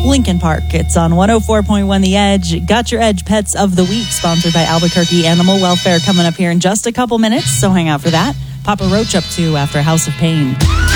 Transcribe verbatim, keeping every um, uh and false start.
Lincoln Park. It's on one oh four point one The Edge. Got Your Edge Pets of the Week, sponsored by Albuquerque Animal Welfare, coming up here in just a couple minutes, so hang out for that. Papa Roach up to after House of Pain.